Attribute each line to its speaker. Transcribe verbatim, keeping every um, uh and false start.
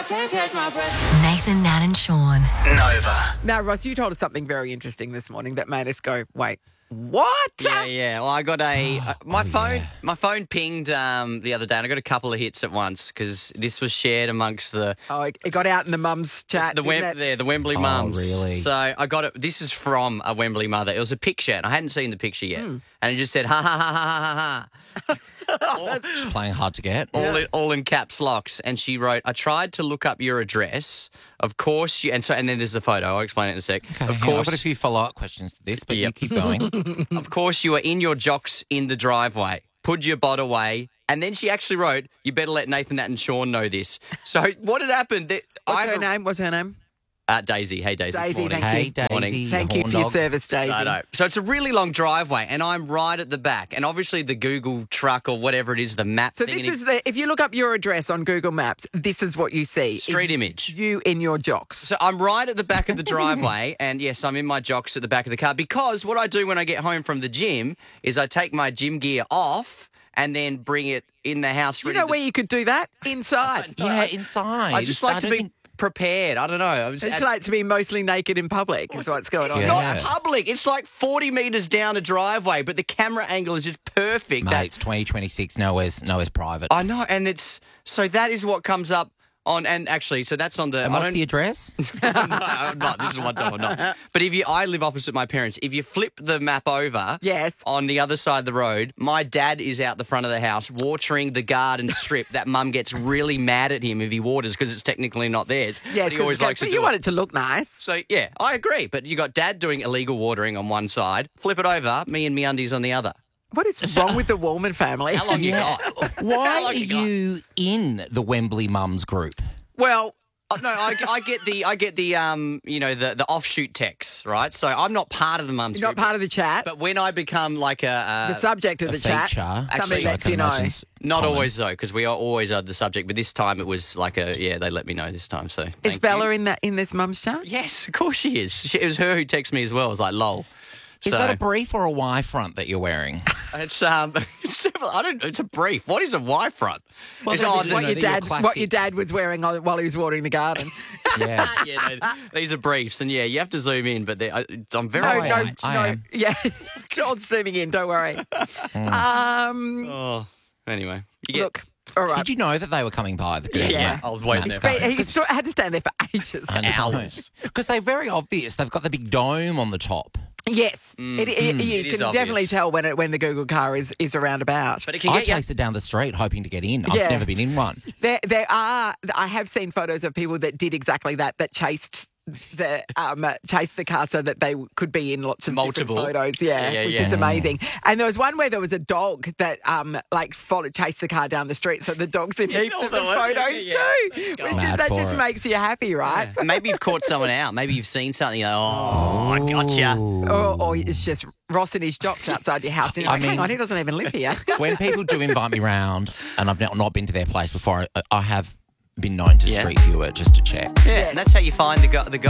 Speaker 1: can't catch my breath.
Speaker 2: Nathan, Nat and Sean.
Speaker 3: Nova.
Speaker 4: Now, Ross, you told us something very interesting this morning that made us go, wait, what?
Speaker 5: Yeah, yeah. Well, I got a uh, my
Speaker 3: oh,
Speaker 5: phone.
Speaker 3: yeah.
Speaker 5: My phone pinged um, the other day, and I got a couple of hits at once because this was shared amongst the
Speaker 4: Oh, it it got out in the mum's chat.
Speaker 5: the Wem-
Speaker 4: didn't it?
Speaker 5: there, the Wembley
Speaker 3: Oh,
Speaker 5: mums.
Speaker 3: really?
Speaker 5: So I got it. This is from a Wembley mother. It was a picture, and I hadn't seen the picture yet, and it just said ha ha ha ha ha ha ha.
Speaker 3: Just playing hard to get.
Speaker 5: all, in, all in caps locks, and she wrote, "I tried to look up your address. Of course, you." And so, and then there's the photo. I'll explain it in a sec.
Speaker 3: Okay,
Speaker 5: of
Speaker 3: hang on,
Speaker 5: course,
Speaker 3: I've got a few follow-up questions to this, but you
Speaker 5: Yep.
Speaker 3: keep going.
Speaker 5: of course, you are in your jocks in the driveway. Put your bot away. And then she actually wrote, "You better let Nathan, Nat, and Sean know this." So what had happened? That
Speaker 4: What's
Speaker 5: I
Speaker 4: her name? What's her name?
Speaker 5: Uh, Daisy. Hey, Daisy.
Speaker 4: Daisy,
Speaker 5: Morning.
Speaker 4: thank
Speaker 3: Hey,
Speaker 4: you.
Speaker 3: Daisy.
Speaker 5: Morning.
Speaker 4: Thank you
Speaker 3: horn
Speaker 4: for your
Speaker 3: dog.
Speaker 4: service, Daisy.
Speaker 5: I know. So it's a really long driveway, and I'm right at the back. And obviously, the Google truck or whatever it is, the map
Speaker 4: So
Speaker 5: thing.
Speaker 4: this
Speaker 5: and
Speaker 4: is the, if you look up your address on Google Maps, this is what you see.
Speaker 5: Street
Speaker 4: Is
Speaker 5: image.
Speaker 4: You in your jocks.
Speaker 5: So I'm right at the back of the driveway, and yes, I'm in my jocks at the back of the car because what I do when I get home from the gym is I take my gym gear off and then bring it in the house.
Speaker 4: You
Speaker 5: ready
Speaker 4: know
Speaker 5: to-
Speaker 4: where you could do that? Inside.
Speaker 3: Yeah, inside.
Speaker 5: I just like to
Speaker 3: don't
Speaker 5: be
Speaker 3: think-
Speaker 5: prepared. I don't know. I'm just,
Speaker 4: It's like to be mostly naked in public is what's going on.
Speaker 5: It's
Speaker 3: Yeah.
Speaker 5: not public. It's like forty metres down a driveway, but the camera angle is just perfect.
Speaker 3: Mate,
Speaker 5: That-
Speaker 3: it's twenty twenty-six. Nowhere's, nowhere's private.
Speaker 5: I know, and it's so that is what comes up on, and actually, so that's on the.
Speaker 3: and
Speaker 5: I
Speaker 3: what's
Speaker 5: don't-
Speaker 3: the address?
Speaker 5: no, I'm not. This is one time I'm not. But if you, I live opposite my parents. If you flip the map over,
Speaker 4: Yes.
Speaker 5: on the other side of the road, my dad is out the front of the house watering the garden strip. That mum gets really mad at him if he waters because it's technically not theirs.
Speaker 4: Yes,
Speaker 5: but he always likes to
Speaker 4: but
Speaker 5: do
Speaker 4: you
Speaker 5: it.
Speaker 4: want it to look nice.
Speaker 5: So yeah, I agree. But you got dad doing illegal watering on one side. Flip it over, me and me undies on the other.
Speaker 4: What is wrong with the Wallman family?
Speaker 5: How long you got?
Speaker 3: Why
Speaker 5: How
Speaker 3: are
Speaker 5: long you got?
Speaker 3: you in the Wembley Mums group?
Speaker 5: Well, uh, no, I, I get the, I get the, um, you know, the the offshoot texts, right? So I'm not part of the mums
Speaker 4: You're not
Speaker 5: group,
Speaker 4: part of the chat.
Speaker 5: but when I become like a, uh,
Speaker 4: the subject of
Speaker 3: A
Speaker 4: the chat.
Speaker 3: feature.
Speaker 4: Somebody
Speaker 5: Actually,
Speaker 4: lets
Speaker 3: I
Speaker 4: you
Speaker 3: can
Speaker 4: know.
Speaker 3: imagine's
Speaker 5: not
Speaker 3: common.
Speaker 5: always though, because we are always are the subject. But this time it was like a, yeah, they let me know this time. So
Speaker 4: Is
Speaker 5: thank
Speaker 4: Bella
Speaker 5: you.
Speaker 4: in that in this mum's chat?
Speaker 5: Yes, of course she is. She, it was her who texted me as well. I was like, lol.
Speaker 3: Is
Speaker 5: So,
Speaker 3: that a brief or a Y front that you're wearing?
Speaker 5: It's um, it's, I don't. It's a brief. What is a Y front?
Speaker 3: Well,
Speaker 5: It's
Speaker 3: they're
Speaker 5: on
Speaker 3: the-
Speaker 4: What
Speaker 3: no,
Speaker 4: your
Speaker 3: they're your
Speaker 4: dad, what
Speaker 3: classic-
Speaker 4: your dad was wearing on- while he was watering the garden.
Speaker 3: Yeah.
Speaker 5: yeah, no, these are briefs, and yeah, you have to zoom in. But they're- I, I'm very.
Speaker 4: No,
Speaker 3: I
Speaker 4: no,
Speaker 3: am. I
Speaker 4: no.
Speaker 3: am.
Speaker 4: Yeah, John's zooming in. Don't worry. um,
Speaker 5: Oh, anyway, you get.
Speaker 4: look, all right.
Speaker 3: Did you know that they were coming by the Google
Speaker 5: Yeah,
Speaker 3: Map?
Speaker 5: I was waiting
Speaker 3: Maps
Speaker 5: there
Speaker 4: But
Speaker 3: guy?
Speaker 4: he st- had to stand there for ages.
Speaker 5: hours.
Speaker 3: Because they're very obvious. They've got the big dome on the top.
Speaker 4: Yes, it, it, you
Speaker 5: It is
Speaker 4: can definitely
Speaker 5: obvious.
Speaker 4: tell when it, when the Google car is is around about.
Speaker 5: But it can
Speaker 3: I
Speaker 5: get you.
Speaker 3: chased it down the street hoping to get in. I've
Speaker 4: Yeah.
Speaker 3: never been in one.
Speaker 4: There, there are. I have seen photos of people that did exactly that. That chased the um, uh, chased the car so that they could be in lots of different
Speaker 5: Multiple.
Speaker 4: photos. Yeah,
Speaker 5: Yeah,
Speaker 4: which
Speaker 5: yeah.
Speaker 4: is amazing. And there was one where there was a dog that um like followed chased the car down the street. So the dog's in
Speaker 5: Yeah,
Speaker 4: heaps
Speaker 5: all
Speaker 4: of the
Speaker 5: the way.
Speaker 4: photos
Speaker 5: Yeah,
Speaker 4: too,
Speaker 5: yeah.
Speaker 4: which is,
Speaker 3: Mad
Speaker 4: that
Speaker 3: for
Speaker 4: just
Speaker 3: it.
Speaker 4: makes you happy, right?
Speaker 5: Maybe you've caught someone out. Maybe you've seen something. You're like, oh, I gotcha.
Speaker 4: Or, or it's just Ross and his jocks outside your house. And you're
Speaker 3: I
Speaker 4: like, hang
Speaker 3: mean-
Speaker 4: on, he doesn't even live here.
Speaker 3: When people do invite me round, and I've not not been to their place before, I, I have been known to
Speaker 5: Yeah.
Speaker 3: street view it just to check.
Speaker 5: Yeah, and that's how you find the guy. The guy